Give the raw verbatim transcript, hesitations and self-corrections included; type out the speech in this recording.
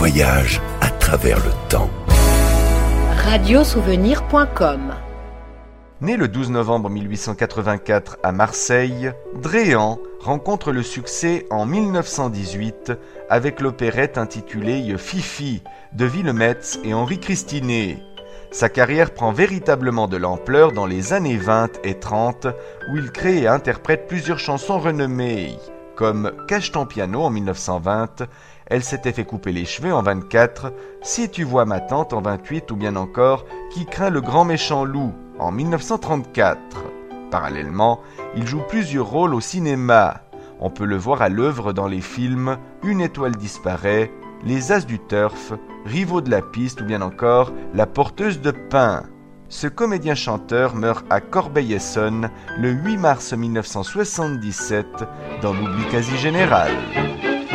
voyage à travers le temps. radiosouvenir point com. Né le douze novembre mille huit cent quatre-vingt-quatre à Marseille, Dréan rencontre le succès en mille neuf cent dix-huit avec l'opérette intitulée Fifi de Villemetz et Henri Christinet. Sa carrière prend véritablement de l'ampleur dans les années vingt et trente où il crée et interprète plusieurs chansons renommées, comme Cache ton piano en mille neuf cent vingt, Elle s'était fait couper les cheveux en vingt-quatre, Si tu vois ma tante en vingt-huit ou bien encore Qui craint le grand méchant loup en mille neuf cent trente-quatre. Parallèlement, il joue plusieurs rôles au cinéma. On peut le voir à l'œuvre dans les films Une étoile disparaît, Les As du Turf, Rivaux de la piste ou bien encore La porteuse de pain. Ce comédien-chanteur meurt à Corbeil-Essonnes le huit mars mille neuf cent soixante-dix-sept dans l'oubli quasi général.